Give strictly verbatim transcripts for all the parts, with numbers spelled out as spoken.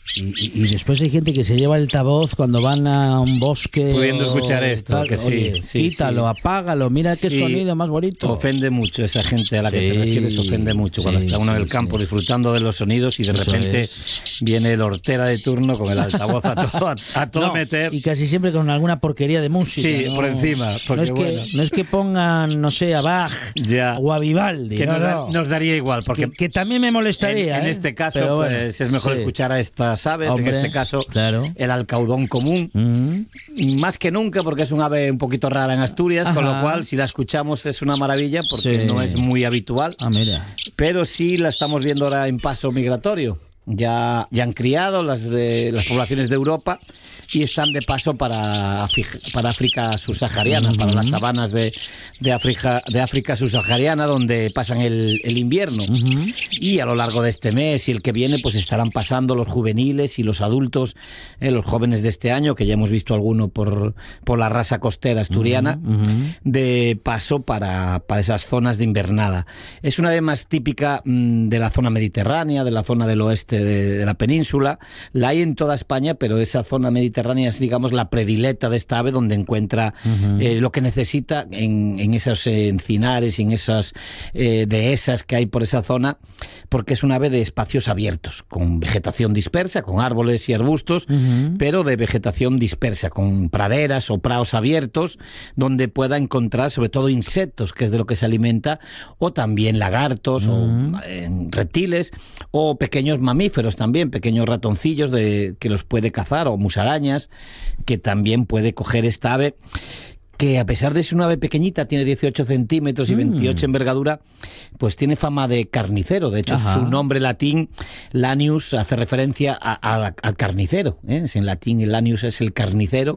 Y, y, y después hay gente que se lleva el altavoz cuando van a un bosque pudiendo escuchar esto, tal, que sí, oye, sí, quítalo, sí. apágalo, mira qué Sí. sonido más bonito. Ofende mucho esa gente a la que Sí, te refieres, ofende mucho cuando sí, está uno sí, en el campo sí. disfrutando de los sonidos y de Eso repente es. viene el hortera de turno con el altavoz a todo, a, a todo No, meter. y casi siempre con alguna porquería de música. Sí, ¿no? por encima, porque no, es que, bueno. no es que pongan, no sé, a Bach Ya. o a Vivaldi. Que no, nos, da- no. nos daría igual, porque que, que también me molestaría. en, en ¿eh? este caso Pero bueno, pues, es mejor sí. escuchar a estas aves, Hombre, en este caso claro. el alcaudón común, Mm. más que nunca porque es un ave un poquito rara en Asturias, con Ajá. lo cual si la escuchamos es una maravilla porque Sí. no es muy habitual, Ah, mira. pero sí la estamos viendo ahora en paso migratorio. Ya, ya han criado las de las poblaciones de Europa y están de paso para, Afri- para África subsahariana, para las sabanas de, de, África, de África subsahariana, donde pasan el, el invierno. Ujú. Y a lo largo de este mes y el que viene, pues estarán pasando los juveniles y los adultos, eh, los jóvenes de este año, que ya hemos visto alguno por, por la raza costera asturiana, Ujú. de paso para, para esas zonas de invernada. Es una ave más típica mmm, de la zona mediterránea, de la zona del oeste de, de la península. La hay en toda España, pero esa zona mediterránea es, digamos, la predileta de esta ave, donde encuentra Ujú. eh, lo que necesita en, en esos eh, encinares y en esas eh, dehesas que hay por esa zona, porque es un ave de espacios abiertos, con vegetación dispersa, con árboles y arbustos, Ujú. pero de vegetación dispersa, con praderas o prados abiertos, donde pueda encontrar sobre todo insectos, que es de lo que se alimenta, o también lagartos, Mm. o eh, reptiles, o pequeños mamíferos también, pequeños ratoncillos de, que los puede cazar, o musarañas, que también puede coger esta ave, que a pesar de ser una ave pequeñita, tiene dieciocho centímetros y veintiocho envergadura, pues tiene fama de carnicero. De hecho, Ajá. su nombre latín, Lanius, hace referencia a- a- al carnicero, ¿eh? En latín el Lanius es el carnicero,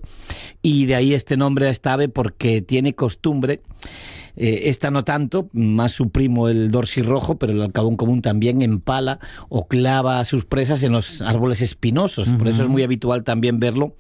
y de ahí este nombre a esta ave porque tiene costumbre. Eh, esta no tanto, más su primo el dorsirrojo, pero el alcaudón común también empala o clava a sus presas en los árboles espinosos. Por eso es muy habitual también verlo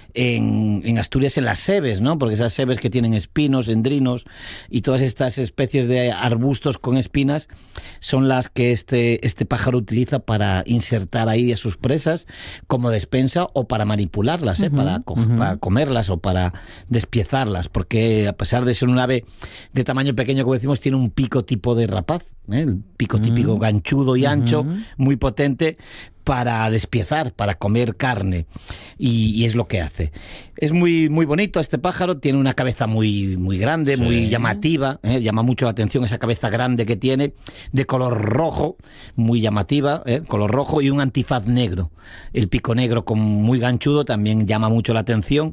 en, en Asturias en las sebes, ¿no? Porque esas sebes que tienen espinos, endrinos y todas estas especies de arbustos con espinas son las que este, este pájaro utiliza para insertar ahí a sus presas como despensa o para manipularlas, ¿eh? Ujú, para, co- ujú. para comerlas o para despiezarlas, porque a pesar de ser un ave de tamaño pequeño, como decimos, tiene un pico tipo de rapaz, ¿eh? El pico típico ganchudo y ancho, Ujú. muy potente, para despiezar, para comer carne, y, y es lo que hace. Es muy muy bonito este pájaro, tiene una cabeza muy muy grande, Sí. muy llamativa, ¿eh? Llama mucho la atención esa cabeza grande que tiene, de color rojo, muy llamativa, ¿eh? Color rojo, y un antifaz negro. El pico negro con muy ganchudo también llama mucho la atención,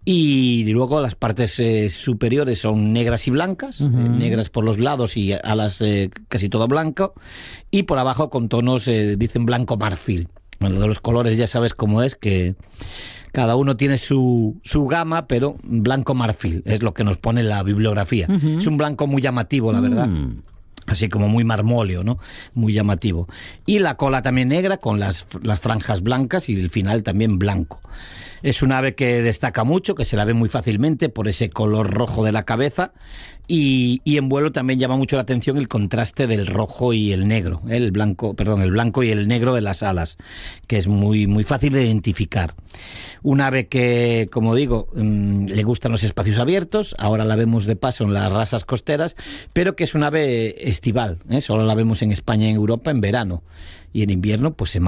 y luego las partes eh, superiores son negras y blancas, Ujú. eh, negras por los lados y alas eh, casi todo blanco, y por abajo con tonos, eh, dicen blanco marfil. Bueno, lo de los colores ya sabes cómo es, que cada uno tiene su, su gama, pero blanco marfil es lo que nos pone la bibliografía. Ujú. Es un blanco muy llamativo, la verdad. Mm. Así como muy marmóleo, ¿no? Muy llamativo. Y la cola también negra con las, las franjas blancas y el final también blanco. Es un ave que destaca mucho, que se la ve muy fácilmente por ese color rojo de la cabeza, y, y en vuelo también llama mucho la atención el contraste del rojo y el negro, ¿eh? el blanco, perdón, el blanco y el negro de las alas, que es muy, muy fácil de identificar. Un ave que, como digo, mmm, le gustan los espacios abiertos, ahora la vemos de paso en las razas costeras, pero que es un ave estival, ¿eh? Solo la vemos en España y en Europa en verano, y en invierno pues se